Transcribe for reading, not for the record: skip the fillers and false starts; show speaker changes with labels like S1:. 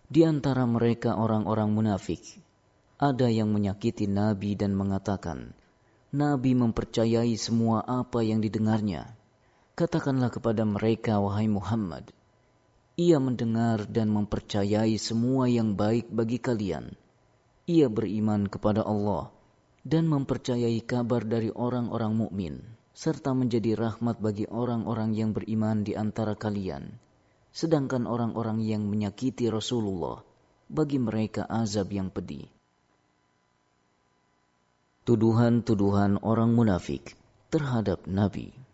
S1: Di antara mereka orang-orang munafik, ada yang menyakiti Nabi dan mengatakan, Nabi mempercayai semua apa yang didengarnya. Katakanlah kepada mereka, wahai Muhammad, ia mendengar dan mempercayai semua yang baik bagi kalian. Ia beriman kepada Allah dan mempercayai kabar dari orang-orang mukmin, serta menjadi rahmat bagi orang-orang yang beriman di antara kalian. Sedangkan orang-orang yang menyakiti Rasulullah, bagi mereka azab yang pedih. Tuduhan-tuduhan orang munafik terhadap Nabi.